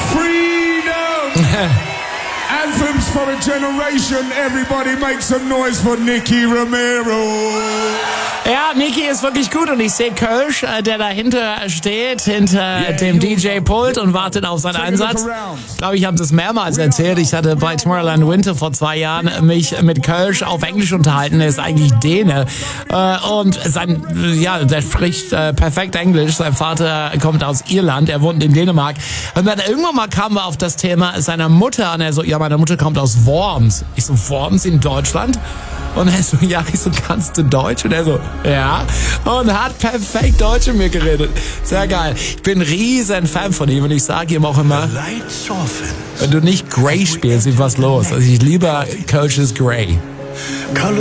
Freedom! Anthems for a generation. Everybody make some noise for Nicky Romero. Ja, Nicky ist wirklich gut und ich sehe Kölsch, der dahinter steht, hinter dem DJ-Pult und wartet auf seinen Einsatz. Ich glaube, ich habe das mehrmals erzählt. Ich hatte bei Tomorrowland Winter vor 2 Jahren mich mit Kölsch auf Englisch unterhalten. Er ist eigentlich Däne und der spricht perfekt Englisch. Sein Vater kommt aus Irland, er wohnt in Dänemark. Und dann irgendwann mal kamen wir auf das Thema seiner Mutter und er so, ja, meine Mutter kommt aus Worms. Ich so, Worms in Deutschland? Und er so, ja, ich so, kannst du Deutsch? Und er so, ja. Und hat perfekt Deutsch mit mir geredet. Sehr geil. Ich bin ein riesen Fan von ihm und ich sage ihm auch immer, wenn du nicht Grey spielst, ist was los. Also ich liebe Kölsches Grey.